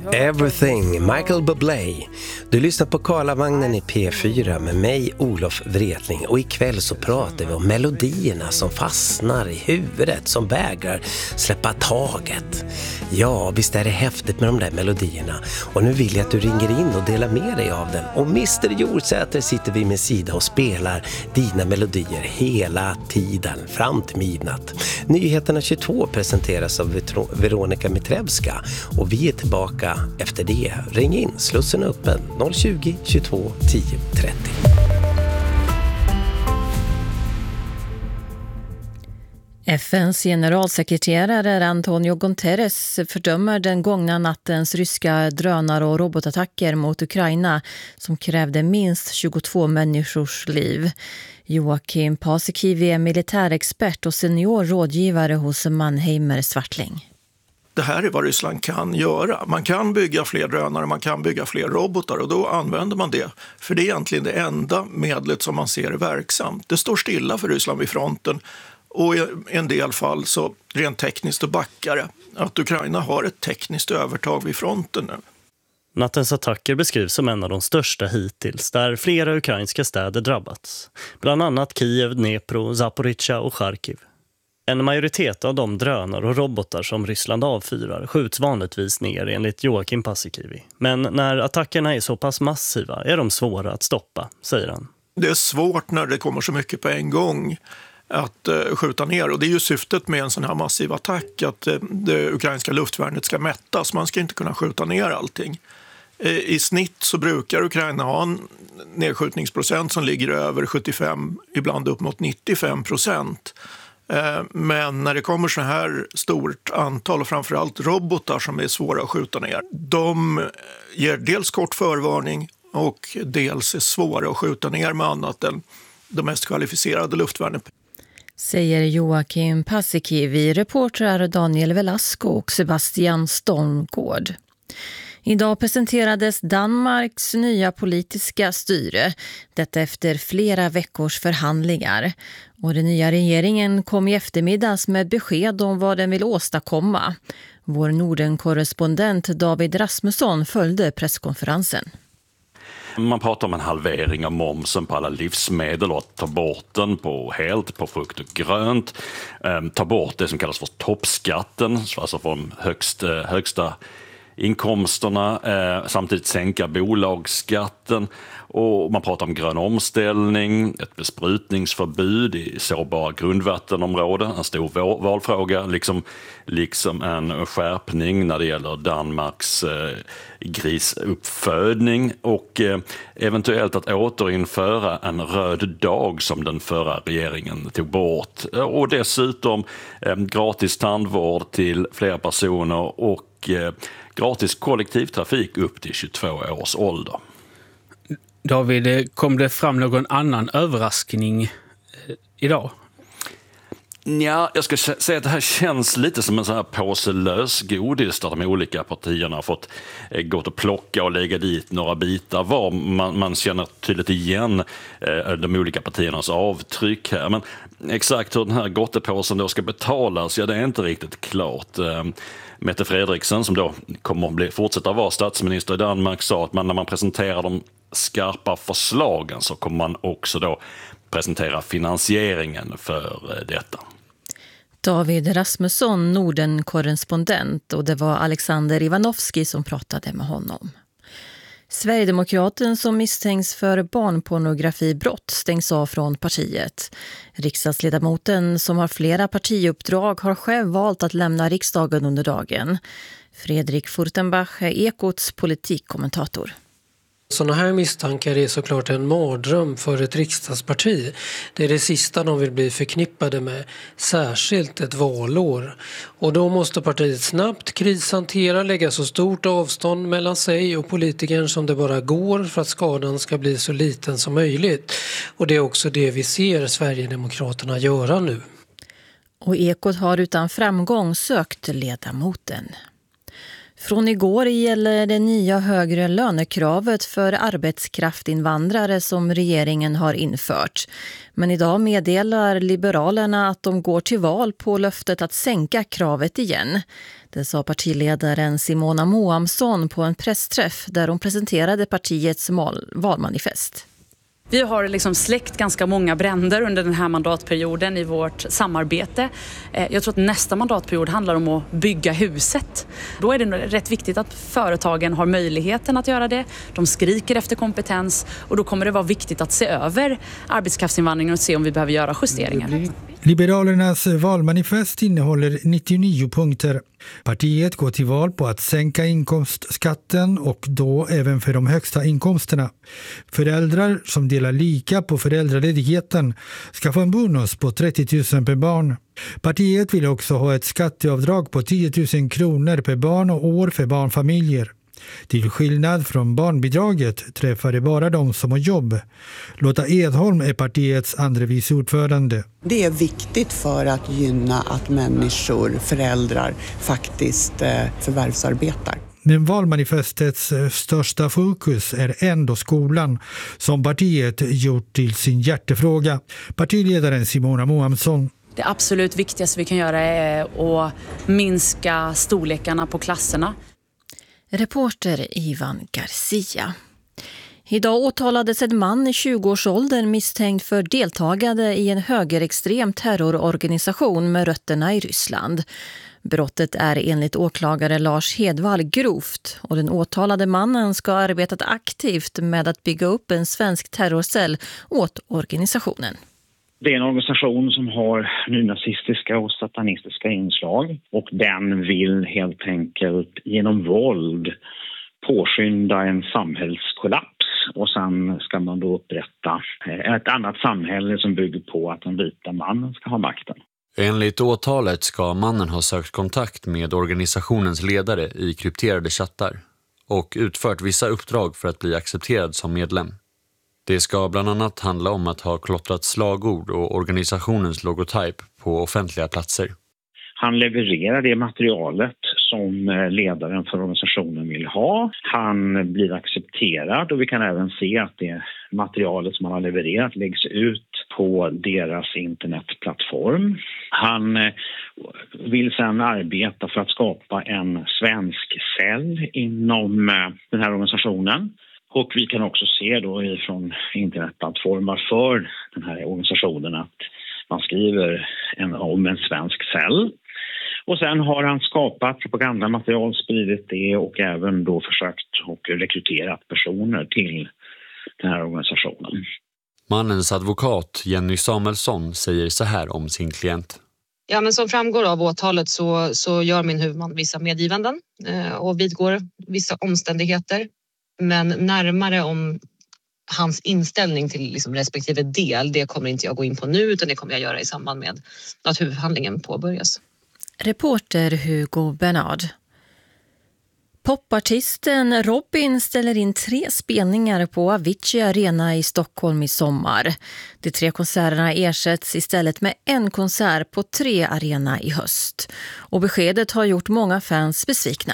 Everything, Michael Bublé. Du lyssnar på Karlavagnen i P4 med mig, Olof Wretling. Och ikväll så pratar vi om melodierna som fastnar i huvudet, som vägrar släppa taget. Ja, visst är det häftigt med de där melodierna. Och nu vill jag att du ringer in och delar med dig av den. Och Mr. Jordsäter sitter vid min sida och spelar dina melodier hela tiden, fram till midnatt. Nyheterna 22 presenteras av Veronika Mitrevska. Och vi är tillbaka efter det. Ring in, slussen är öppen 020 22 10 30. FNs generalsekreterare Antonio Guterres fördömer den gångna nattens ryska drönare- och robotattacker mot Ukraina som krävde minst 22 människors liv. Joakim Paasikivi är militärexpert och senior rådgivare hos Mannheimer Swartling. Det här är vad Ryssland kan göra. Man kan bygga fler drönare, man kan bygga fler robotar och då använder man det. För det är egentligen det enda medlet som man ser är verksamt. Det står stilla för Ryssland vid fronten och i en del fall så rent tekniskt och backare. Att Ukraina har ett tekniskt övertag vid fronten nu. Nattens attacker beskrivs som en av de största hittills, där flera ukrainska städer drabbats. Bland annat Kiev, Dnepro, Zaporizjzja och Charkiv. En majoritet av de drönare och robotar som Ryssland avfyrar skjuts vanligtvis ner enligt Joakim Paasikivi. Men när attackerna är så pass massiva är de svåra att stoppa, säger han. Det är svårt när det kommer så mycket på en gång att skjuta ner. Och det är ju syftet med en sån här massiv attack att det ukrainska luftvärnet ska mättas. Man ska inte kunna skjuta ner allting. I snitt så brukar Ukraina ha en nedskjutningsprocent som ligger över 75, ibland upp mot 95%. Men när det kommer så här stort antal och framförallt robotar som är svåra att skjuta ner, de ger dels kort förvarning och dels är svåra att skjuta ner med annat än de mest kvalificerade luftvärnen. Säger Joakim Paasikivi, reportrar Daniel Velasco och Sebastian Stormgård. Idag presenterades Danmarks nya politiska styre, detta efter flera veckors förhandlingar. Och den nya regeringen kom i eftermiddags med besked om vad den vill åstadkomma. Vår Norden-korrespondent David Rasmusson följde presskonferensen. Man pratar om en halvering av momsen på alla livsmedel och att ta bort den helt på frukt och grönt. Ta bort det som kallas för toppskatten, alltså för de högsta inkomsterna, samtidigt sänka bolagsskatten och man pratar om grön omställning, ett besprutningsförbud i sårbara grundvattenområden, en stor valfråga, liksom en skärpning när det gäller Danmarks grisuppfödning och eventuellt att återinföra en röd dag som den förra regeringen tog bort och dessutom gratis tandvård till fler personer och gratis kollektivtrafik upp till 22 års ålder. David, kom det fram någon annan överraskning idag? Ja, jag ska säga att det här känns lite som en sån här påse lösgodis där de olika partierna har fått gått och plocka och lägga dit några bitar var. Man känner tydligt igen de olika partiernas avtryck här. Men exakt hur den här gottepåsen då ska betalas, ja det är inte riktigt klart. Mette Frederiksen, som då kommer att fortsätta vara statsminister i Danmark, sa att när man presenterar de skarpa förslagen så kommer man också då presentera finansieringen för detta. David Rasmusson, Norden-korrespondent, och det var Alexander Ivanovski som pratade med honom. Sverigedemokraten som misstänks för barnpornografibrott stängs av från partiet. Riksdagsledamoten som har flera partiuppdrag har själv valt att lämna riksdagen under dagen. Fredrik Furtenbach är Ekots politikkommentator. Sådana här misstankar är såklart en mardröm för ett riksdagsparti. Det är det sista de vill bli förknippade med, särskilt ett valår. Och då måste partiet snabbt krishantera, lägga så stort avstånd mellan sig och politikern som det bara går för att skadan ska bli så liten som möjligt. Och det är också det vi ser Sverigedemokraterna göra nu. Och Ekot har utan framgång sökt ledamoten. Från igår gäller det nya högre lönekravet för arbetskraftinvandrare som regeringen har infört. Men idag meddelar Liberalerna att de går till val på löftet att sänka kravet igen. Det sa partiledaren Simona Moamsson på en pressträff där hon presenterade partiets valmanifest. Vi har släckt ganska många bränder under den här mandatperioden i vårt samarbete. Jag tror att nästa mandatperiod handlar om att bygga huset. Då är det rätt viktigt att företagen har möjligheten att göra det. De skriker efter kompetens och då kommer det vara viktigt att se över arbetskraftsinvandringen och se om vi behöver göra justeringar. Liberalernas valmanifest innehåller 99 punkter. Partiet går till val på att sänka inkomstskatten och då även för de högsta inkomsterna. Föräldrar som delar lika på föräldraledigheten ska få en bonus på 30 000 per barn. Partiet vill också ha ett skatteavdrag på 10 000 kronor per barn och år för barnfamiljer. Till skillnad från barnbidraget träffar det bara de som har jobb. Lotta Edholm är partiets andre vice ordförande. Det är viktigt för att gynna att människor, föräldrar, faktiskt förvärvsarbetar. Men valmanifestets största fokus är ändå skolan, som partiet gjort till sin hjärtefråga. Partiledaren Simona Moamsson. Det absolut viktigaste vi kan göra är att minska storlekarna på klasserna. Reporter Ivan Garcia. Idag åtalades en man i 20-årsåldern misstänkt för deltagande i en högerextrem terrororganisation med rötterna i Ryssland. Brottet är enligt åklagare Lars Hedvall grovt och den åtalade mannen ska ha arbetat aktivt med att bygga upp en svensk terrorcell åt organisationen. Det är en organisation som har nynazistiska och satanistiska inslag och den vill helt enkelt genom våld påskynda en samhällskollaps och sen ska man då upprätta ett annat samhälle som bygger på att den vita mannen ska ha makten. Enligt åtalet ska mannen ha sökt kontakt med organisationens ledare i krypterade chattar och utfört vissa uppdrag för att bli accepterad som medlem. Det ska bland annat handla om att ha klottrat slagord och organisationens logotyp på offentliga platser. Han levererar det materialet som ledaren för organisationen vill ha. Han blir accepterad och vi kan även se att det materialet som han har levererat läggs ut på deras internetplattform. Han vill sedan arbeta för att skapa en svensk cell inom den här organisationen. Och vi kan också se då ifrån internetplattformar för den här organisationen att man skriver om en svensk cell. Och sen har han skapat propagandamaterial, spridit det och även då försökt och rekryterat personer till den här organisationen. Mannens advokat Jenny Samuelsson säger så här om sin klient. Ja, men som framgår av åtalet så gör min huvudman vissa medgivanden och vidgår vissa omständigheter. Men närmare om hans inställning till respektive del, det kommer inte jag gå in på nu utan det kommer jag göra i samband med att huvudförhandlingen påbörjas. Reporter Hugo Bernard. Popartisten Robin ställer in 3 spelningar på Avicii Arena i Stockholm i sommar. De 3 konserterna ersätts istället med en konsert på 3 Arena i höst. Och beskedet har gjort många fans besvikna.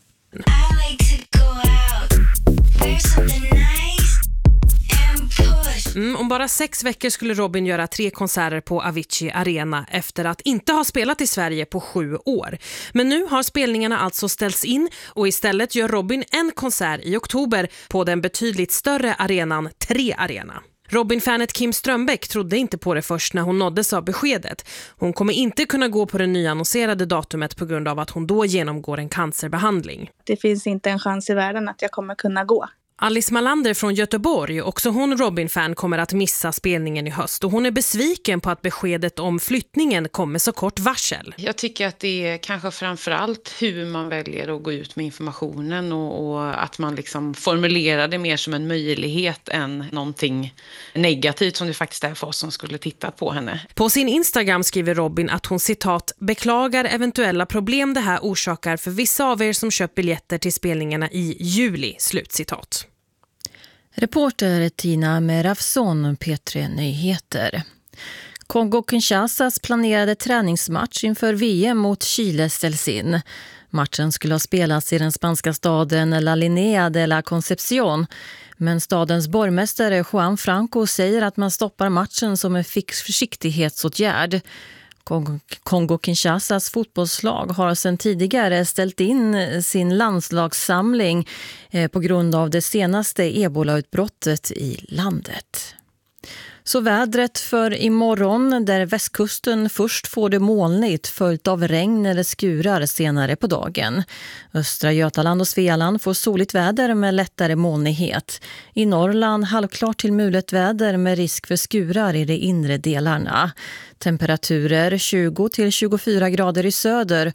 Om bara 6 veckor skulle Robin göra 3 konserter på Avicii Arena efter att inte ha spelat i Sverige på 7 år. Men nu har spelningarna alltså ställts in och istället gör Robin en konsert i oktober på den betydligt större arenan 3 Arena. Robin-fanet Kim Strömbäck trodde inte på det först när hon nåddes av beskedet. Hon kommer inte kunna gå på det nyannonserade datumet på grund av att hon då genomgår en cancerbehandling. Det finns inte en chans i världen att jag kommer kunna gå. Alice Malander från Göteborg, också hon Robin-fan, kommer att missa spelningen i höst och hon är besviken på att beskedet om flyttningen kommer så kort varsel. Jag tycker att det är kanske framförallt hur man väljer att gå ut med informationen och att man formulerar det mer som en möjlighet än någonting negativt som det faktiskt är för oss som skulle titta på henne. På sin Instagram skriver Robin att hon citat beklagar eventuella problem det här orsakar för vissa av er som köpt biljetter till spelningarna i juli, slutcitat. Reporter Tina Merafson, P3 Nyheter. Kongo-Kinshasas planerade träningsmatch inför VM mot Chile ställs in. Matchen skulle ha spelats i den spanska staden La Linea de la Concepción, men stadens borgmästare Juan Franco säger att man stoppar matchen som en försiktighetsåtgärd. Kongo-Kinshasas fotbollslag har sedan tidigare ställt in sin landslagssamling på grund av det senaste ebolautbrottet i landet. Så vädret för imorgon, där västkusten först får det molnigt följt av regn eller skurar senare på dagen. Östra Götaland och Svealand får soligt väder med lättare molnighet. I Norrland halvklart till mulet väder med risk för skurar i de inre delarna. Temperaturer 20-24 grader i söder,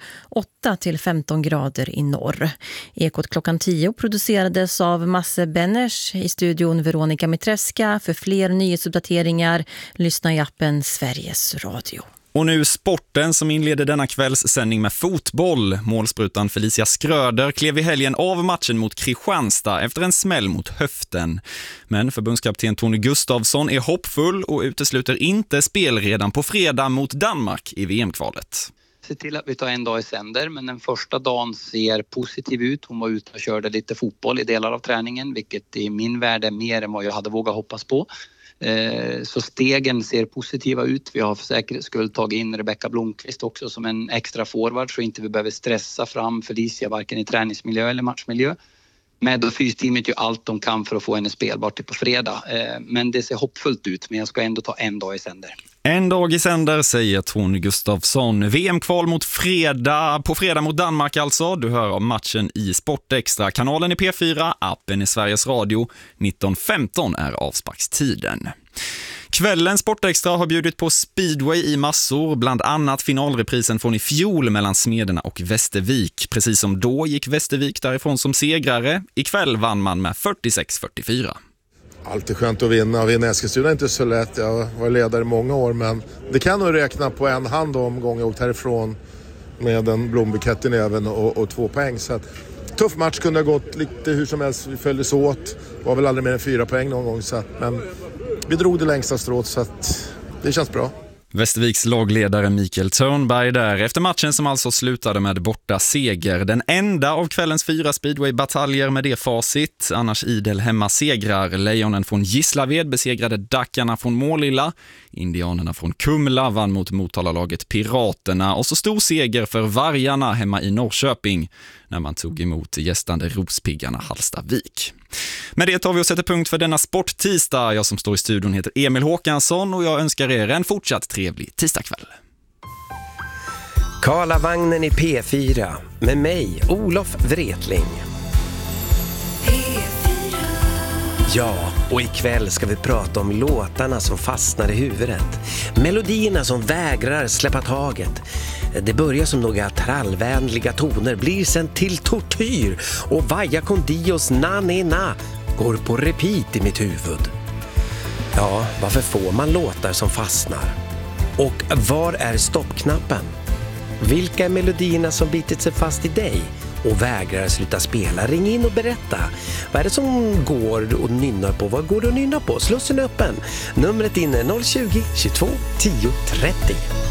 8-15 grader i norr. Ekot klockan 10 producerades av Masse Benners, i studion Veronica Mitreska. För fler nyhetsuppdateringar lyssna i appen Sveriges Radio. Och nu sporten som inleder denna kvälls sändning med fotboll. Målsprutan Felicia Skröder klev i helgen av matchen mot Kristianstad efter en smäll mot höften. Men förbundskapten Tony Gustafsson är hoppfull och utesluter inte spel redan på fredag mot Danmark i VM-kvalet. Se till att vi tar en dag i sänder, men den första dagen ser positiv ut. Hon var ute och körde lite fotboll i delar av träningen, vilket i min värld är mer än vad jag hade vågat hoppas på. Så stegen ser positiva ut. Vi har för säkerhets skull tagit in Rebecka Blomqvist också som en extra forward, så inte vi behöver stressa fram Felicia varken i träningsmiljö eller matchmiljö. Med och fysteamet gör allt de kan för att få henne spelbart till på fredag. Men det ser hoppfullt ut, men jag ska ändå ta en dag i sänder. En dag i sänder, säger Tony Gustafsson. VM-kval på fredag mot Danmark alltså. Du hör om matchen i Sportextra. Kanalen i P4, appen i Sveriges Radio. 19.15 är avsparkstiden. Kvällens Sportextra har bjudit på speedway i massor, bland annat finalreprisen från i fjol mellan Smederna och Västervik. Precis som då gick Västervik därifrån som segrare. Ikväll vann man med 46-44. Alltid skönt att vinna. Vinna Eskilstuna är inte så lätt. Jag var ledare i många år, men det kan nog räkna på en hand om gång jag åkt härifrån med en blombukett i näven och 2 poäng. Så att, tuff match, kunde ha gått lite hur som helst. Vi följdes åt. Var väl aldrig mer än 4 poäng någon gång. Så att, men vi drog det längsta strået, så att det känns bra. Västerviks lagledare Mikael Törnberg där efter matchen som alltså slutade med borta seger. Den enda av kvällens 4 speedway-bataljer med det facit. Annars idel hemma segrar. Lejonen från Gislaved besegrade Dackarna från Målilla. Indianerna från Kumla vann mot Motalalaget Piraterna. Och så stor seger för Vargarna hemma i Norrköping när man tog emot gästande Rospiggarna Hallstavik. Med det tar vi och sätter punkt för denna sporttisdag. Jag som står i studion heter Emil Håkansson och jag önskar er en fortsatt trevlig tisdagkväll. Karlavagnen i P4 med mig, Olof Wretling. Ja, och ikväll ska vi prata om låtarna som fastnar i huvudet. Melodierna som vägrar släppa taget. Det börjar som några trallvänliga toner, blir sen till tortyr. Och Vaja con Dios na ne na går på repeat i mitt huvud. Ja, varför får man låtar som fastnar? Och var är stoppknappen? Vilka är melodierna som bitit sig fast i dig och vägrar sluta spela? Ring in och berätta. Vad är det som går och nynnar på? Vad går det att nynna på? Slussen är öppen. Numret in är 020 22 10 30.